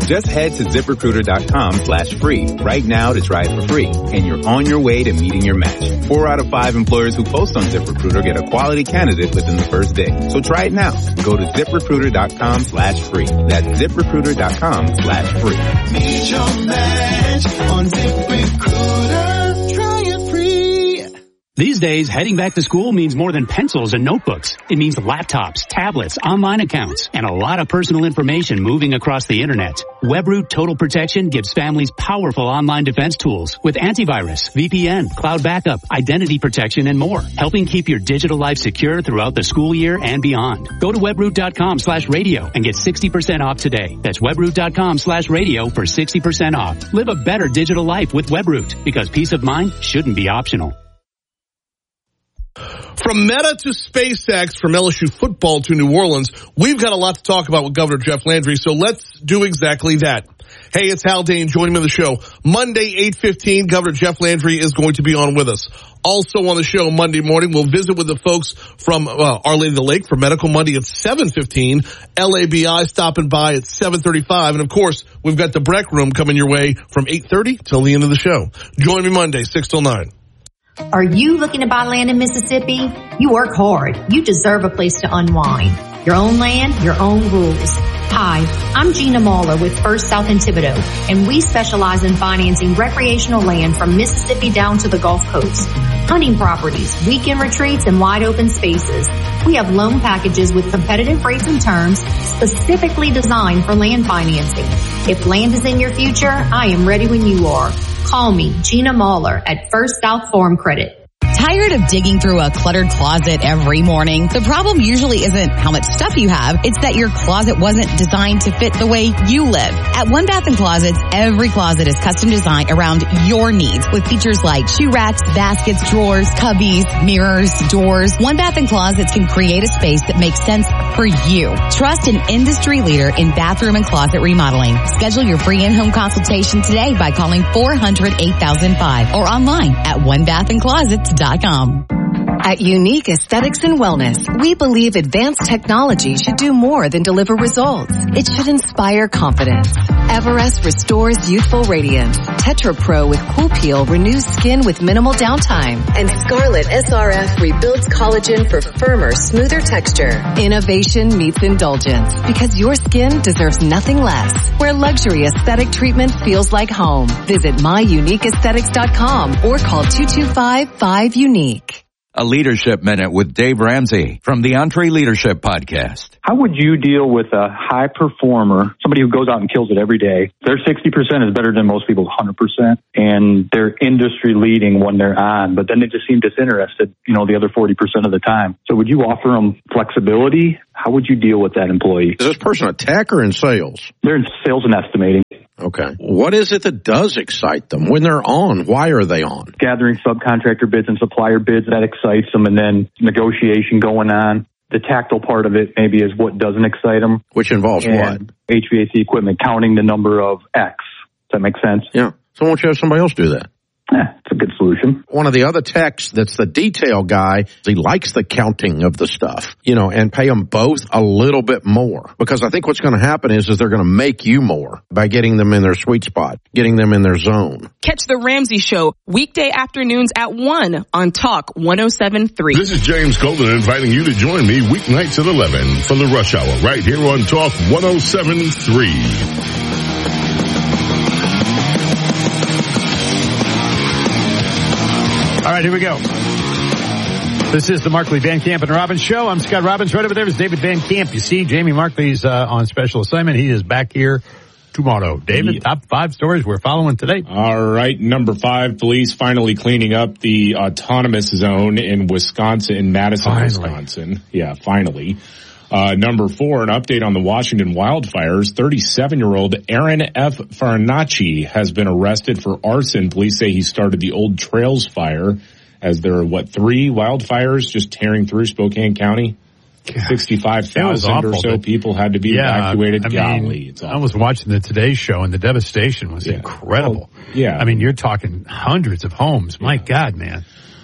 Just head to ZipRecruiter.com/free right now to try it for free, and you're on your way to meeting your match. 4 out of 5 employers who post on ZipRecruiter get a quality candidate within the first day. So try it now. Go to ZipRecruiter.com/free. That's ZipRecruiter.com/free. Meet your match on ZipRecruiter. Try it free. These days, heading back to school means more than pencils and notebooks. It means laptops, tablets, online accounts, and a lot of personal information moving across the internet. Webroot Total Protection gives families powerful online defense tools with antivirus, VPN, cloud backup, identity protection, and more, helping keep your digital life secure throughout the school year and beyond. Go to webroot.com/radio and get 60% off today. That's webroot.com/radio for 60% off. Live a better digital life with Webroot, because peace of mind shouldn't be optional. From Meta to SpaceX, from LSU football to New Orleans, we've got a lot to talk about with Governor Jeff Landry, so let's do exactly that. Hey, it's Hal Dane joining me on the show. Monday, 8:15, Governor Jeff Landry is going to be on with us. Also on the show Monday morning, we'll visit with the folks from Our Lady of the Lake for Medical Monday at 7:15, LABI stopping by at 7:35, and of course, we've got the Breck Room coming your way from 8:30 till the end of the show. Join me Monday, 6 till 9. Are you looking to buy land in Mississippi? You work hard. You deserve a place to unwind. Your own land, your own rules. Hi, I'm Gina Mahler with First South in Thibodaux, and we specialize in financing recreational land from Mississippi down to the Gulf Coast. Hunting properties, weekend retreats, and wide open spaces. We have loan packages with competitive rates and terms specifically designed for land financing. If land is in your future, I am ready when you are. Call me, Gina Mahler, at First South Farm Credit. Tired of digging through a cluttered closet every morning? The problem usually isn't how much stuff you have. It's that your closet wasn't designed to fit the way you live. At One Bath & Closets, every closet is custom designed around your needs with features like shoe racks, baskets, drawers, cubbies, mirrors, doors. One Bath & Closets can create a space that makes sense for you. Trust an industry leader in bathroom and closet remodeling. Schedule your free in-home consultation today by calling 400-8005 or online at onebathandclosets.com. At Unique Aesthetics and Wellness, we believe advanced technology should do more than deliver results. It should inspire confidence. Everest restores youthful radiance. Tetra Pro with Cool Peel renews skin with minimal downtime. And Scarlet SRF rebuilds collagen for firmer, smoother texture. Innovation meets indulgence because your skin deserves nothing less. Where luxury aesthetic treatment feels like home. Visit myuniqueaesthetics.com or call 225-5UNIQUE. A Leadership Minute with Dave Ramsey from the Entree Leadership Podcast. How would you deal with a high performer, somebody who goes out and kills it every day? Their 60% is better than most people's 100%, and they're industry leading when they're on, but then they just seem disinterested, the other 40% of the time. So would you offer them flexibility? How would you deal with that employee? Is this person a tech or in sales? They're in sales and estimating. Okay. What is it that does excite them when they're on? Why are they on? Gathering subcontractor bids and supplier bids, that excites them, and then negotiation going on. The tactile part of it maybe is what doesn't excite them. Which involves what? HVAC equipment, counting the number of X. Does that make sense? Yeah. So why don't you have somebody else do that? It's a good solution. One of the other techs that's the detail guy, he likes the counting of the stuff, and pay them both a little bit more. Because I think what's going to happen is they're going to make you more by getting them in their sweet spot, getting them in their zone. Catch The Ramsey Show weekday afternoons at 1 on Talk 107.3. This is James Golden inviting you to join me weeknights at 11 for the Rush Hour right here on Talk 107.3. All right, here we go. This is the Markley, Van Camp, and Robbins Show. I'm Scott Robbins. Right over there is David Van Camp. You see, Jamie Markley's on special assignment. He is back here tomorrow. David, top 5 stories we're following today. All right, number 5, police finally cleaning up the autonomous zone in Wisconsin, in Madison, Wisconsin. Yeah, finally. Number 4, an update on the Washington wildfires. 37-year-old Aaron F. Farinacci has been arrested for arson. Police say he started the Old Trails fire, as there are, 3 wildfires just tearing through Spokane County? 65,000 or so people had to be evacuated. I was watching the Today Show, and the devastation was incredible. Well, I mean, you're talking hundreds of homes. My God, man.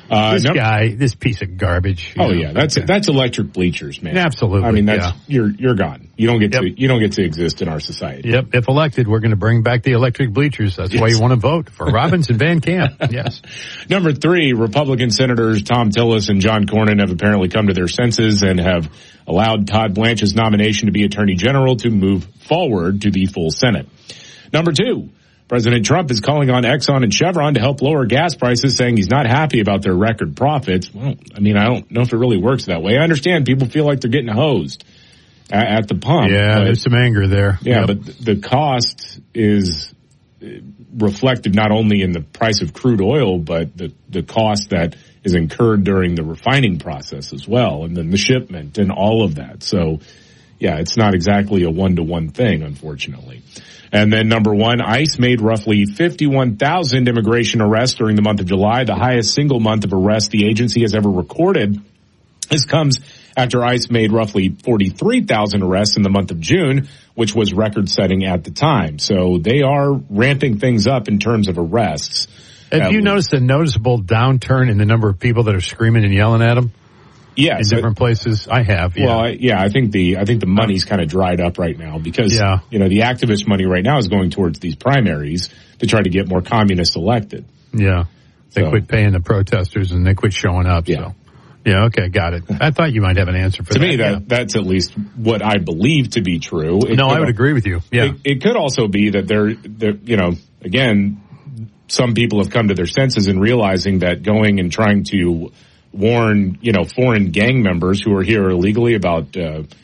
This piece of garbage. That's electric bleachers, man. Absolutely. I mean, you're gone. You don't get to exist in our society. Yep. If elected, we're going to bring back the electric bleachers. That's why you want to vote for Robbins and Van Camp. Yes. Number 3, Republican Senators Tom Tillis and John Cornyn have apparently come to their senses and have allowed Todd Blanche's nomination to be Attorney General to move forward to the full Senate. Number 2. President Trump is calling on Exxon and Chevron to help lower gas prices, saying he's not happy about their record profits. Well, I mean, I don't know if it really works that way. I understand people feel like they're getting hosed at the pump. Yeah, there's some anger there. Yeah, but the cost is reflected not only in the price of crude oil, but the cost that is incurred during the refining process as well, and then the shipment and all of that. So, yeah, it's not exactly a one-to-one thing, unfortunately. And then number 1, ICE made roughly 51,000 immigration arrests during the month of July, the highest single month of arrests the agency has ever recorded. This comes after ICE made roughly 43,000 arrests in the month of June, which was record-setting at the time. So they are ramping things up in terms of arrests. Have you noticed a noticeable downturn in the number of people that are screaming and yelling at them? Yes. In different places? I have, yeah. Well, I think the money's kind of dried up right now because, the activist money right now is going towards these primaries to try to get more communists elected. Yeah. They quit paying the protesters and they quit showing up. Yeah. So. Yeah, okay, got it. I thought you might have an answer for that. To me, that's at least what I believe to be true. I would agree with you. Yeah. It could also be that they're, again, some people have come to their senses in realizing that going and trying to warn, foreign gang members who are here illegally about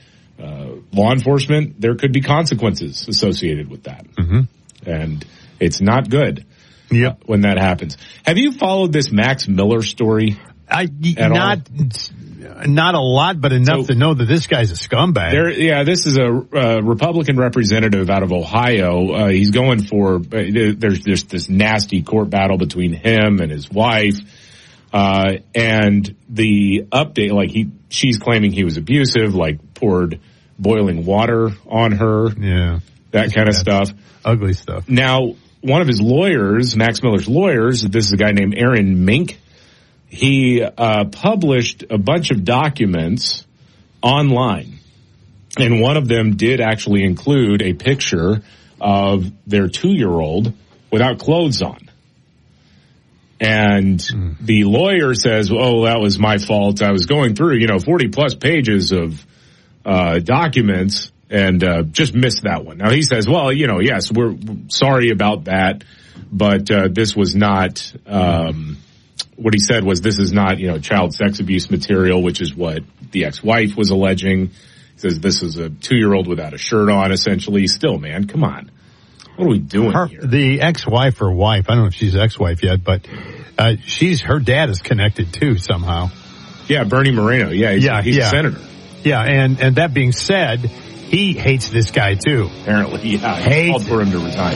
law enforcement, there could be consequences associated with that. Mm-hmm. And it's not good when that happens. Have you followed this Max Miller story? Not a lot, but enough to know that this guy's a scumbag. This is a Republican representative out of Ohio. He's going for, there's just this nasty court battle between him and his wife. And the update, she's claiming he was abusive, poured boiling water on her. Yeah. That kind of stuff. Ugly stuff. Now, one of his lawyers, Max Miller's lawyers, this is a guy named Aaron Mink. He published a bunch of documents online, and one of them did actually include a picture of their 2-year-old without clothes on. And the lawyer says, "Oh, that was my fault. I was going through, 40 plus pages of documents and just missed that one." Now he says, "Well, yes, we're sorry about that, but this was not." What he said was, this is not, child sex abuse material, which is what the ex-wife was alleging. He says this is a 2-year-old without a shirt on, essentially. Still, man, come on. What are we doing here? The ex-wife or wife, I don't know if she's ex-wife yet, but her dad is connected too somehow. Yeah, Bernie Moreno. Yeah, he's a senator. Yeah, and that being said, he hates this guy too. Apparently, yeah. He called for him to resign.